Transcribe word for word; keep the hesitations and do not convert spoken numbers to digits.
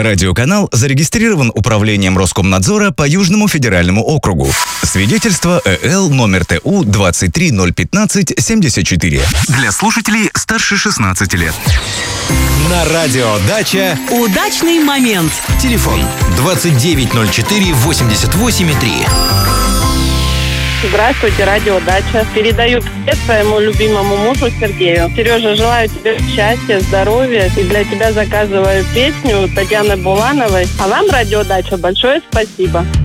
Радиоканал зарегистрирован Управлением Роскомнадзора по Южному федеральному округу. Свидетельство ЭЛ номер ТУ двадцать три ноль пятнадцать семьдесят четыре. Для слушателей старше шестнадцати лет. На радио «Дача» удачный момент. Телефон двадцать девять ноль четыре восемьдесят восемь три. Здравствуйте, радио «Дача». Передаю привет своему любимому мужу Сергею. Сережа, желаю тебе счастья, здоровья. И для тебя заказываю песню Татьяны Булановой. А вам, радио «Дача», большое спасибо.